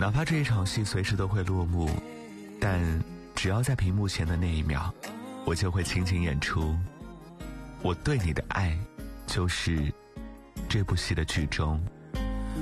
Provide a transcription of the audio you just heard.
哪怕这一场戏随时都会落幕，但只要在屏幕前的那一秒，我就会轻轻演出我对你的爱，就是这部戏的剧中